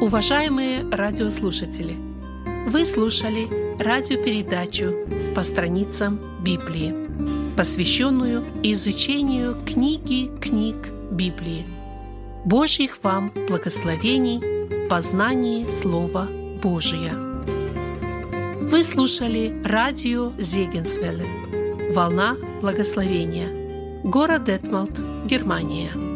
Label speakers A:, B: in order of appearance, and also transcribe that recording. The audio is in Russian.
A: Уважаемые радиослушатели, вы слушали радиопередачу «По страницам Библии», посвященную изучению книг Библии. Божьих вам благословений в познании Слова Божия. Вы слушали радио Зегенсвелле, «Волна благословения», город Детмолд, Германия.